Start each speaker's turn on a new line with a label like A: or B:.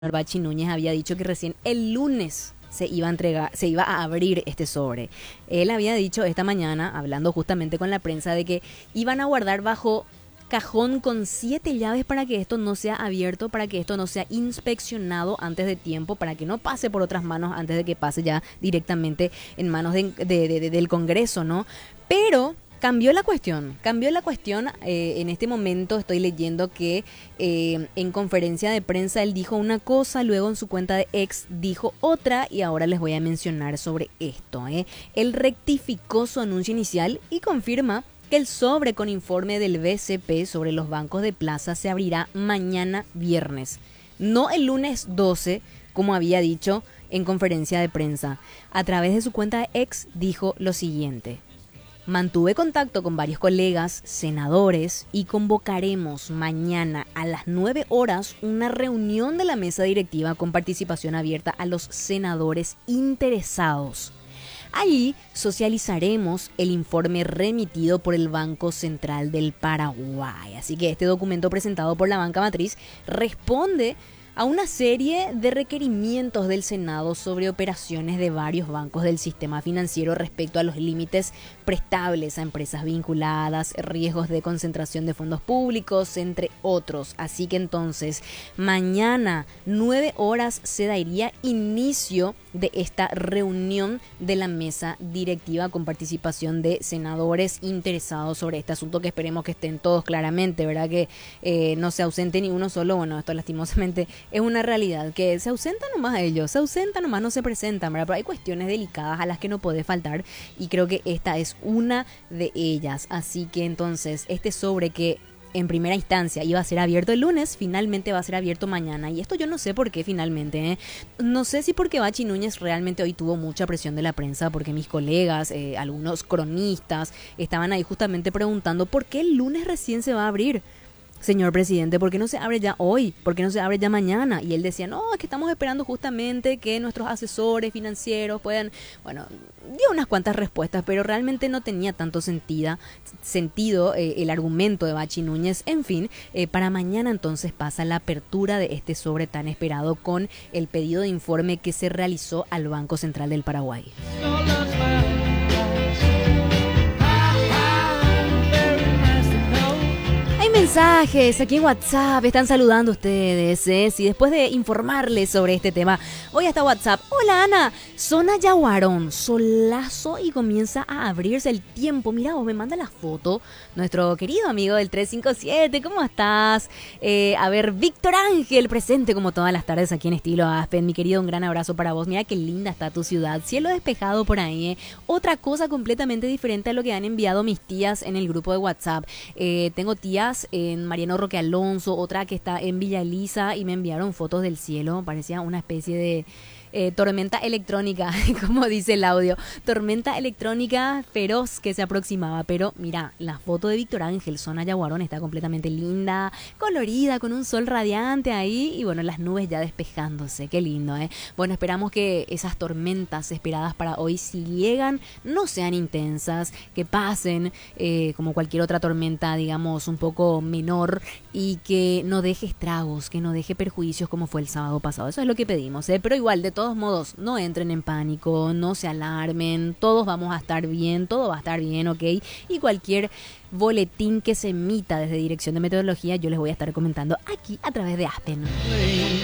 A: Bachi Núñez había dicho que recién el lunes se iba a entregar, se iba a abrir este sobre. Él había dicho esta mañana, hablando justamente con la prensa, de que iban a guardar bajo cajón con 7 llaves para que esto no sea abierto, para que esto no sea inspeccionado antes de tiempo, para que no pase por otras manos antes de que pase ya directamente en manos del Congreso, ¿no? Pero cambió la cuestión. En este momento estoy leyendo que en conferencia de prensa él dijo una cosa, luego en su cuenta de ex dijo otra y ahora les voy a mencionar sobre esto. Él rectificó su anuncio inicial y confirma que el sobre con informe del BCP sobre los bancos de plaza se abrirá mañana viernes, no el lunes 12, como había dicho en conferencia de prensa. A través de su cuenta de ex dijo lo siguiente: mantuve contacto con varios colegas, senadores, y convocaremos mañana a las 9 horas una reunión de la mesa directiva con participación abierta a los senadores interesados. Allí socializaremos el informe remitido por el Banco Central del Paraguay. Así que este documento presentado por la banca matriz responde a una serie de requerimientos del Senado sobre operaciones de varios bancos del sistema financiero respecto a los límites prestables a empresas vinculadas, riesgos de concentración de fondos públicos, entre otros. Así que entonces, mañana, 9 horas, se daría inicio de esta reunión de la mesa directiva con participación de senadores interesados sobre este asunto, que esperemos que estén todos claramente, ¿verdad? Que no se ausente ni uno solo. Bueno, esto lastimosamente es una realidad, que se ausentan nomás ellos, se ausentan nomás, no se presentan, ¿verdad? Pero hay cuestiones delicadas a las que no puede faltar y creo que esta es una de ellas. Así que entonces, este sobre que en primera instancia iba a ser abierto el lunes, finalmente va a ser abierto mañana. Y esto yo no sé por qué finalmente, No sé si porque Bachi Núñez realmente hoy tuvo mucha presión de la prensa, porque mis colegas, algunos cronistas, estaban ahí justamente preguntando por qué el lunes recién se va a abrir. Señor presidente, ¿por qué no se abre ya hoy? ¿Por qué no se abre ya mañana? Y él decía, no, es que estamos esperando justamente que nuestros asesores financieros puedan... Bueno, dio unas cuantas respuestas, pero realmente no tenía tanto sentido el argumento de Bachi Núñez. En fin, para mañana entonces pasa la apertura de este sobre tan esperado con el pedido de informe que se realizó al Banco Central del Paraguay. Mensajes aquí en WhatsApp, están saludando ustedes, Si después de informarles sobre este tema, voy hasta WhatsApp. Hola Ana, zona Yaguarón, solazo y comienza a abrirse el tiempo. Mira, vos me manda la foto, nuestro querido amigo del 357, ¿cómo estás? A ver, Víctor Ángel, presente como todas las tardes aquí en Estilo Aspen. Mi querido, un gran abrazo para vos. Mira qué linda está tu ciudad, cielo despejado por ahí, Otra cosa completamente diferente a lo que han enviado mis tías en el grupo de WhatsApp. Tengo tías en Mariano Roque Alonso, otra que está en Villa Elisa, y me enviaron fotos del cielo, parecía una especie de tormenta electrónica, como dice el audio, tormenta electrónica feroz que se aproximaba. Pero mira, la foto de Víctor Ángel, zona Yaguarón, está completamente linda, colorida, con un sol radiante ahí, y bueno, las nubes ya despejándose, qué lindo, Bueno, esperamos que esas tormentas esperadas para hoy, si llegan, no sean intensas, que pasen como cualquier otra tormenta, digamos, un poco menor, y que no deje estragos, que no deje perjuicios como fue el sábado pasado. Eso es lo que pedimos, pero igual, de todos modos, no entren en pánico, no se alarmen, todos vamos a estar bien, todo va a estar bien, ¿ok? Y cualquier boletín que se emita desde Dirección de Meteorología, yo les voy a estar comentando aquí a través de Aspen.